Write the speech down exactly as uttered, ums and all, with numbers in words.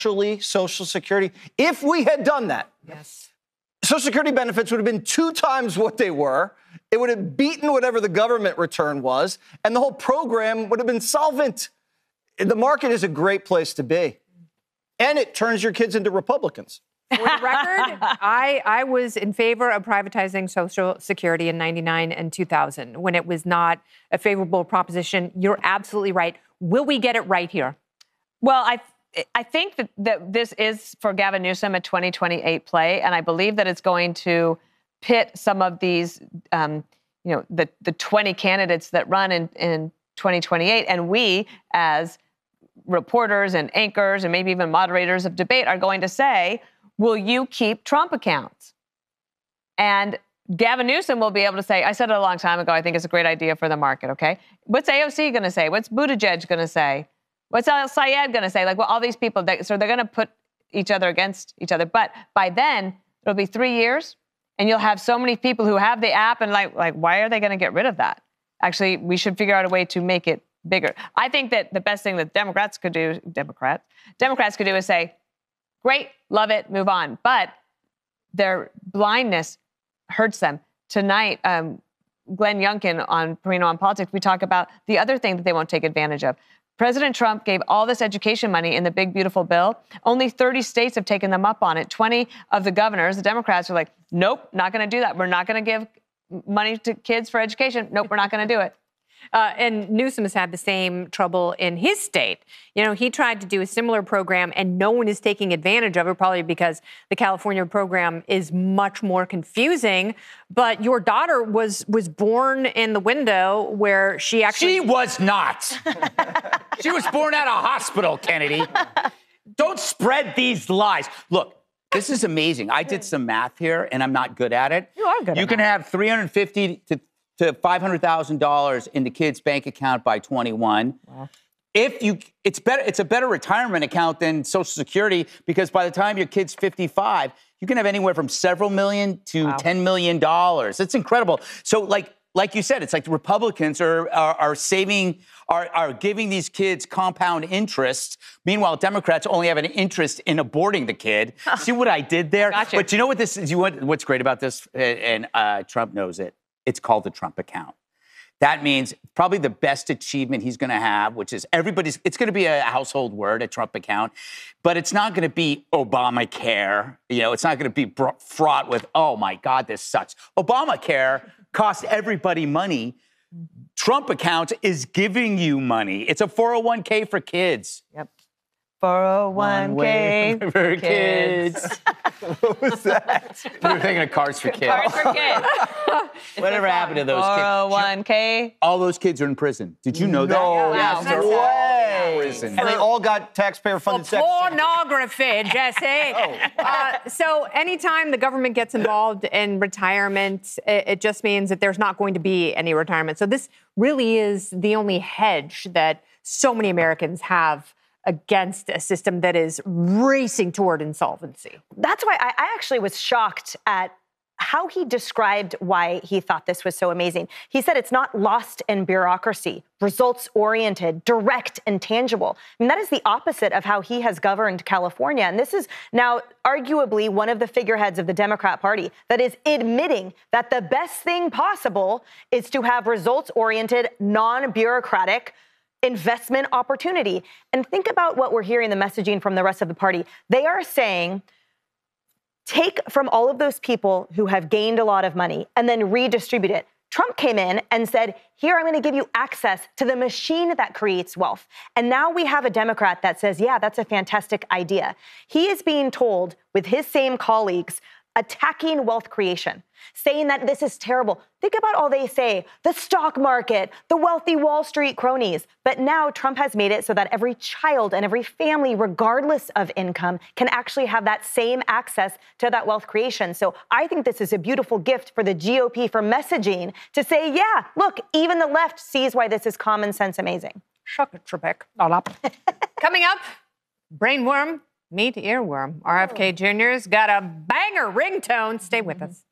Social Security. If we had done that, yes, Social Security benefits would have been two times what they were. It would have beaten whatever the government return was, and the whole program would have been solvent. The market is a great place to be, and it turns your kids into Republicans. For the record, I, I was in favor of privatizing Social Security in ninety-nine and two thousand when it was not a favorable proposition. You're absolutely right. Will we get it right here? Well, I I think that, that this is, for Gavin Newsom, a twenty twenty-eight play, and I believe that it's going to pit some of these, um, you know, the, the twenty candidates that run in, in twenty twenty-eight, and we, as reporters and anchors and maybe even moderators of debate, are going to say, will you keep Trump accounts? And Gavin Newsom will be able to say, I said it a long time ago, I think it's a great idea for the market, okay? What's A O C going to say? What's Buttigieg going to say? What's El Sayed going to say? Like, well, all these people, they, so they're going to put each other against each other. But by then, it'll be three years, and you'll have so many people who have the app, and like, like why are they going to get rid of that? Actually, we should figure out a way to make it bigger. I think that the best thing that Democrats could do, Democrats, Democrats could do is say, great, love it, move on. But their blindness hurts them. Tonight, um, Glenn Youngkin on Perino on Politics, we talk about the other thing that they won't take advantage of. President Trump gave all this education money in the big, beautiful bill. Only thirty states have taken them up on it. twenty of the governors, the Democrats, are like, nope, not going to do that. We're not going to give money to kids for education. Nope, we're not going to do it. Uh, and Newsom has had the same trouble in his state. You know, he tried to do a similar program, and no one is taking advantage of it, probably because the California program is much more confusing. But your daughter was was born in the window where she actually... She was not. She was born at a hospital, Kennedy. Don't spread these lies. Look, this is amazing. I did some math here, and I'm not good at it. You are good You at can math. have three hundred fifty to to five hundred thousand dollars in the kid's bank account by twenty-one. Wow. If you, it's better, it's a better retirement account than Social Security, because by the time your kid's fifty-five, you can have anywhere from several million to wow. ten million dollars. It's incredible. So like, like you said, it's like the Republicans are, are, are saving, are, are giving these kids compound interest. Meanwhile, Democrats only have an interest in aborting the kid. See what I did there? Gotcha. But you know what this is? You want, what's great about this? And uh, Trump knows it. It's called the Trump account. That means probably the best achievement he's going to have, which is everybody's, it's going to be a household word, a Trump account, but it's not going to be Obamacare. You know, it's not going to be br- fraught with, oh my God, this sucks. Obamacare cost everybody money. Trump account is giving you money. It's a four oh one k for kids. Yep. four oh one k for kids. What was that? We were thinking of Cars for Kids. Cars for Kids. Whatever happened to those kids? four oh one k. All those kids are in prison. Did you know that? No, yes, they're that's all in prison. And they all got taxpayer-funded sex. Pornography, Jesse. Oh. uh, so anytime the government gets involved in retirement, it, it just means that there's not going to be any retirement. So this really is the only hedge that so many Americans have against a system that is racing toward insolvency. That's why I, I actually was shocked at how he described why he thought this was so amazing. He said it's not lost in bureaucracy, results-oriented, direct, and tangible. I mean, that is the opposite of how he has governed California. And this is now arguably one of the figureheads of the Democrat Party that is admitting that the best thing possible is to have results-oriented, non-bureaucratic investment opportunity. And think about what we're hearing, the messaging from the rest of the party. They are saying, take from all of those people who have gained a lot of money and then redistribute it. Trump came in and said, here, I'm going to give you access to the machine that creates wealth. And now we have a Democrat that says, yeah, that's a fantastic idea. He is being told with his same colleagues, attacking wealth creation, saying that this is terrible. Think about all they say, the stock market, the wealthy Wall Street cronies. But now Trump has made it so that every child and every family, regardless of income, can actually have that same access to that wealth creation. So I think this is a beautiful gift for the G O P for messaging to say, yeah, look, even the left sees why this is common sense amazing. Shuck it, Trebek. Coming up, brainworm. Meet earworm. R F K Junior's got a banger ringtone. Stay with us.